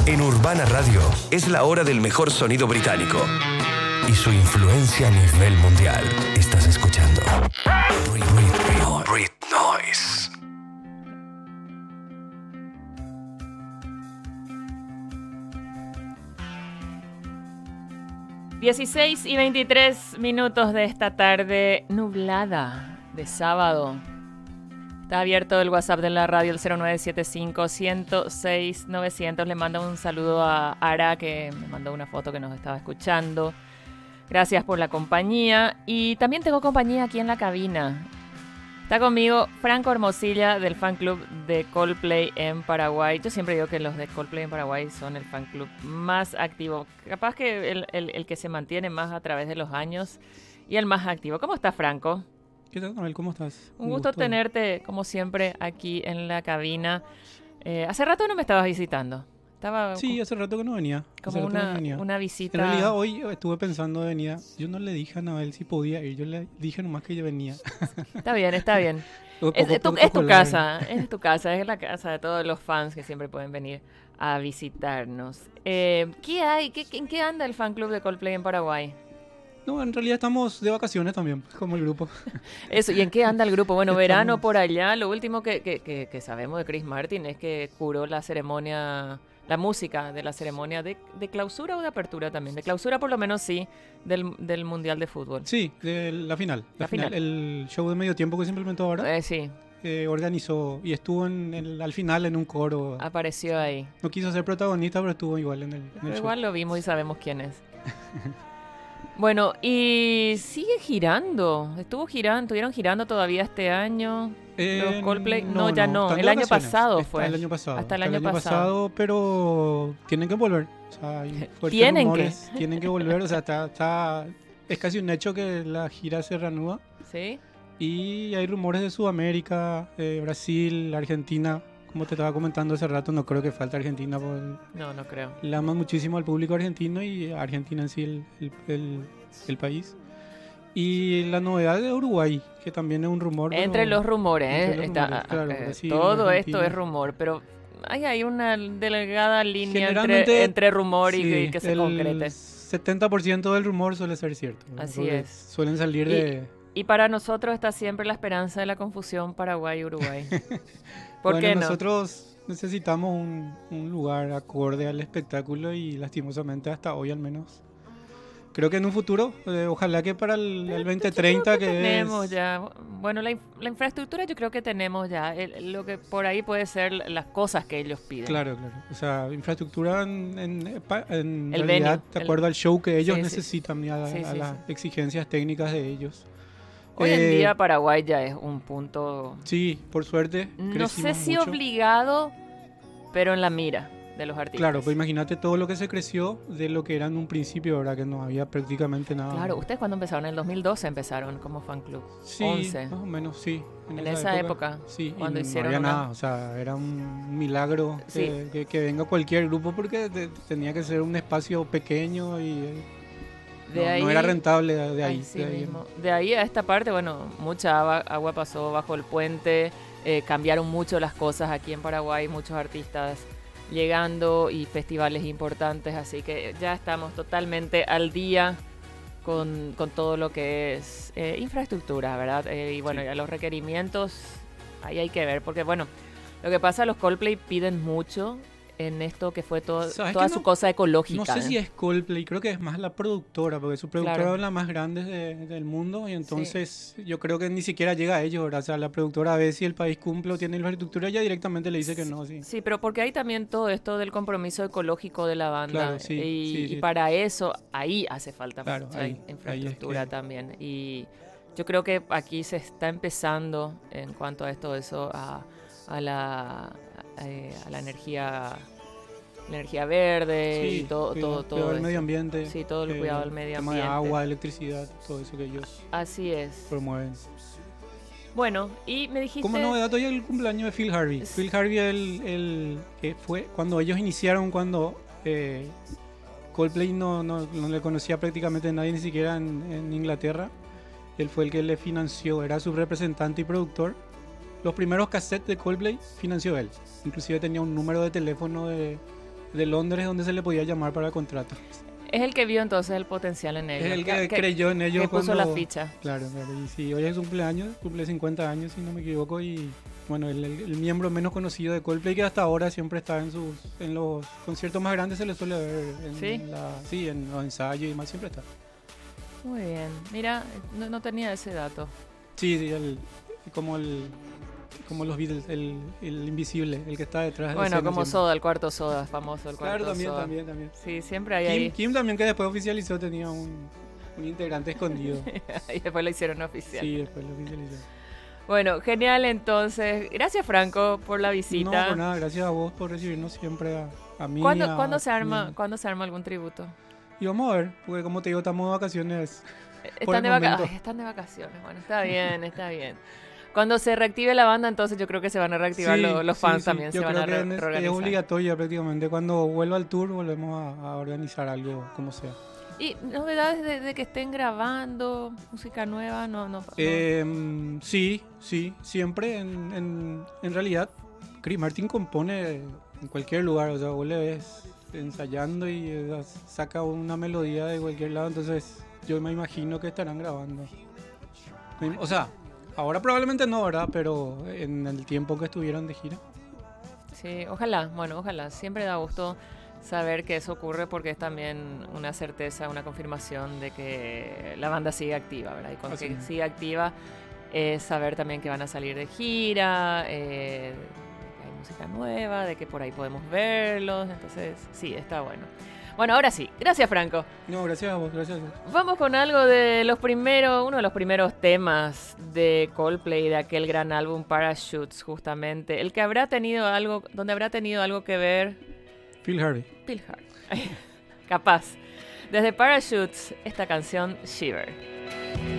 En Urbana Radio es la hora del mejor sonido británico y su influencia a nivel mundial. Estás escuchando Red Noise. Dieciséis y 23 minutos de esta tarde nublada de sábado. Está abierto el WhatsApp de la radio, el 0975-106-900. Le mando un saludo a Ara, que me mandó una foto que nos estaba escuchando. Gracias por la compañía. Y también tengo compañía aquí en la cabina. Está conmigo Franco Hermosilla, del fan club de Coldplay en Paraguay. Yo siempre digo que los de Coldplay en Paraguay son el fan club más activo. Capaz que el que se mantiene más a través de los años y el más activo. ¿Cómo estás, Franco? ¿Qué tal, Noel? ¿Cómo estás? Un gusto tenerte, como siempre, aquí en la cabina. Hace rato no me estabas visitando. Sí, hace rato que no venía. Como una visita. En realidad, hoy estuve pensando de venir. Yo no le dije a Noel si podía ir. Yo le dije nomás que yo venía. Está bien. Es tu casa, es la casa de todos los fans que siempre pueden venir a visitarnos. ¿Qué hay? ¿En qué anda el fan club de Coldplay en Paraguay? No, en realidad estamos de vacaciones también, como el grupo. Eso, ¿y en qué anda el grupo? Bueno, verano por allá. Lo último que sabemos de Chris Martin es que curó la ceremonia, la música de la ceremonia de clausura o de apertura también. De clausura por lo menos sí, del Mundial de Fútbol. Sí, de la final. La final. El show de medio tiempo que se implementó ahora. Sí. Organizó y estuvo al final en un coro. Apareció ahí. No quiso ser protagonista, pero estuvo igual en el show. Igual lo vimos y sabemos quién es. Bueno, y sigue girando. Estuvieron girando todavía este año. Los Coldplay. No, ya no. El año pasado fue. El año pasado. Hasta el año pasado. Pero tienen que volver. O sea, hay tienen que volver. O sea, es casi un hecho que la gira se reanuda. Sí. Y hay rumores de Sudamérica, Brasil, Argentina. Como te estaba comentando hace rato, no creo que falte Argentina. No creo. Le aman muchísimo al público argentino y a Argentina en sí el país. Y la novedad de Uruguay, que también es un rumor. Entre los rumores, claro, Brasil, todo esto es rumor, pero hay una delgada línea entre rumor y que se concrete. El 70% del rumor suele ser cierto. Así es. Suelen salir de... Y para nosotros está siempre la esperanza de la confusión Paraguay-Uruguay. ¿Por qué no? Nosotros necesitamos un lugar acorde al espectáculo y lastimosamente hasta hoy al menos. Creo que en un futuro, ojalá que para el 2030 que tenemos ya. Bueno, la infraestructura yo creo que tenemos ya. Lo que por ahí puede ser las cosas que ellos piden. Claro. O sea, infraestructura en realidad venue, de acuerdo al show que ellos necesitan y a las exigencias técnicas de ellos. Hoy en día Paraguay ya es un punto... Sí, por suerte. No sé si mucho. Obligado, pero en la mira de los artistas. Claro, pues imagínate todo lo que se creció de lo que era en un principio, ¿verdad? Que no había prácticamente nada. Claro, ¿ustedes cuándo empezaron? En el 2012 empezaron como fan club. Sí, 11. Más o menos, sí. En esa época sí, cuando hicieron no había nada, o sea, era un milagro que venga cualquier grupo porque tenía que ser un espacio pequeño y... No era rentable de ahí. De ahí a esta parte, bueno, mucha agua pasó bajo el puente, cambiaron mucho las cosas aquí en Paraguay, muchos artistas llegando y festivales importantes, así que ya estamos totalmente al día con todo lo que es infraestructura, ¿verdad? Y bueno, ya los requerimientos, ahí hay que ver, porque bueno, lo que pasa, los Coldplay piden mucho en esto que fue toda su cosa ecológica. No sé si es Coldplay, creo que es más la productora, porque su productora es la más grande del mundo y entonces yo creo que ni siquiera llega a ellos, ¿verdad? O sea, la productora ve si el país cumple o tiene infraestructura, ya directamente le dice que no. Sí, pero porque hay también todo esto del compromiso ecológico de la banda. Claro, y para eso ahí hace falta mucha infraestructura ahí es que... también. Y yo creo que aquí se está empezando en cuanto a eso a la energía verde y todo el medio ambiente, sí, todo el cuidado del medio ambiente, tema de agua, electricidad, todo eso que ellos promueven. Bueno, y me dijiste como novedad hoy el cumpleaños de Phil Harvey. Phil Harvey el que fue cuando ellos iniciaron, cuando Coldplay no le conocía prácticamente a nadie, ni siquiera en Inglaterra. Él fue el que le financió, era su representante y productor. Los primeros cassettes de Coldplay financió él. Inclusive tenía un número de teléfono de de Londres donde se le podía llamar para el contrato. Es el que vio entonces el potencial en ellos. Es el que creyó en ellos. Que puso la ficha. Claro. Y sí, hoy es su cumpleaños, cumple 50 años si no me equivoco, y bueno, el miembro menos conocido de Coldplay, que hasta ahora siempre está en los conciertos más grandes, se le suele ver en los ensayos y más, siempre está. Muy bien, mira, no tenía ese dato. Sí, como los Beatles, el invisible, el que está detrás de bueno, como siempre. Soda, el cuarto Soda, famoso el cuarto Claro, Soda. también. Sí, siempre hay ahí. Kim también, que después oficializó, tenía un integrante escondido. Y después lo hicieron oficial. Sí, después lo oficializó. Bueno, genial entonces. Gracias, Franco, por la visita. No, por nada, gracias a vos por recibirnos siempre a mí. ¿Cuándo se arma algún tributo? Y vamos a ver, porque como te digo, estamos de vacaciones. Están de vacaciones, bueno, está bien. Cuando se reactive la banda, entonces yo creo que se van a reactivar los fans también. Yo se van creo a que reorganizar. es obligatorio prácticamente. Cuando vuelva al tour, volvemos a organizar algo, como sea. ¿Y novedades de que estén grabando música nueva? No. Sí, siempre. En realidad, Chris Martin compone en cualquier lugar. O sea, vos le ves ensayando y saca una melodía de cualquier lado. Entonces, yo me imagino que estarán grabando. O sea, ahora probablemente no, ¿verdad? Pero en el tiempo que estuvieron de gira. Sí, ojalá. Siempre da gusto saber que eso ocurre, porque es también una certeza, una confirmación de que la banda sigue activa, ¿verdad? Y cuando sigue activa es saber también que van a salir de gira, que hay música nueva, de que por ahí podemos verlos. Entonces, sí, está bueno. Bueno, ahora sí. Gracias, Franco. No, gracias a vos, gracias. Vamos con algo de uno de los primeros temas de Coldplay, de aquel gran álbum Parachutes, justamente. El que donde habrá tenido algo que ver Phil Harvey. Capaz. Desde Parachutes, esta canción Shiver.